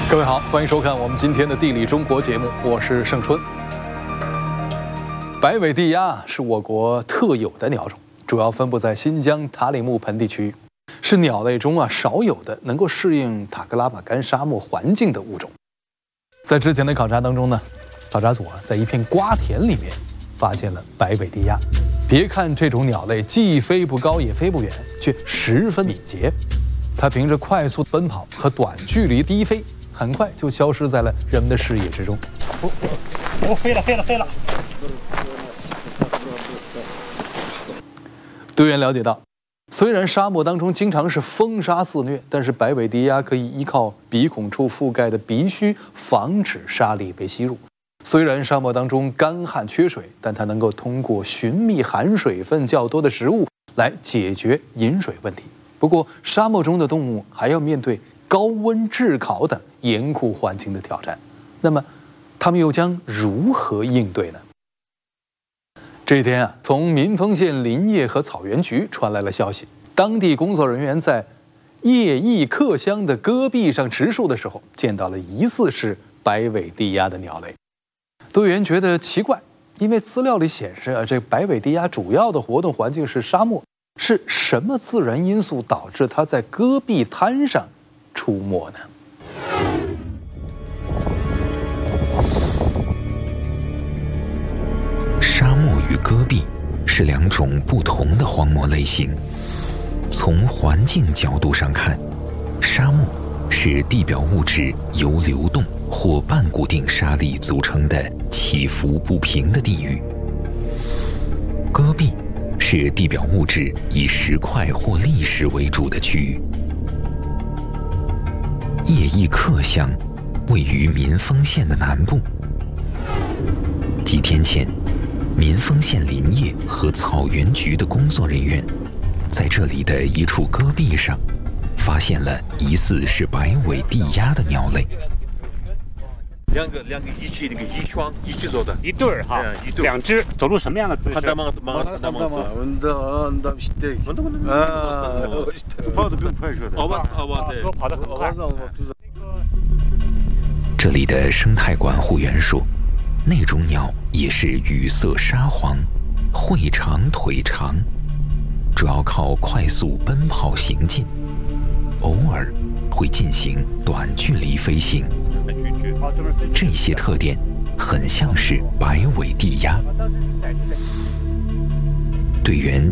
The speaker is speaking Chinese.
各位好，欢迎收看我们今天的地理中国节目，我是盛春。白尾地鸭是我国特有的鸟种，主要分布在新疆塔里木盆地区域，是鸟类中少有的能够适应塔克拉玛干沙漠环境的物种。在之前的考察当中呢，考察组在一片瓜田里面发现了白尾地鸭。别看这种鸟类既飞不高也飞不远，却十分敏捷。它凭着快速奔跑和短距离低飞，很快就消失在了人们的视野之中。 飞了！ 队员了解到，虽然沙漠当中经常是风沙肆虐，但是白尾地鸭可以依靠鼻孔处覆盖的鼻须防止沙粒被吸入。虽然沙漠当中干旱缺水，但它能够通过寻觅含水分较多的食物来解决饮水问题。不过，沙漠中的动物还要面对高温炙烤等严酷环境的挑战，那么它们又将如何应对呢？这一天从民丰县林业和草原局传来了消息，当地工作人员在叶邑克乡的戈壁上植树的时候，见到了疑似是白尾地鸭的鸟类。队员觉得奇怪，因为资料里显示这白尾地鸭主要的活动环境是沙漠，是什么自然因素导致它在戈壁滩上出没呢？ 沙漠与戈壁是两种不同的荒漠类型。从环境角度上看，沙漠是地表物质由流动或半固定沙粒组成的起伏不平的地域。戈壁是地表物质以石块或砾石为主的区域。叶邑克乡位于民丰县的南部。几天前，民丰县林业和草原局的工作人员在这里的一处戈壁上发现了疑似是白尾地鸭的鸟类。 两个一起一起走的， 一对儿哈，两只走路什么样的姿势？ 跑得更快说的。 说跑得很快。 这里的生态管护员说，那种鸟也是羽色沙黄，喙长腿长，主要靠快速奔跑行进，偶尔会进行短距离飞行。这些特点很像是白尾地鸭。队员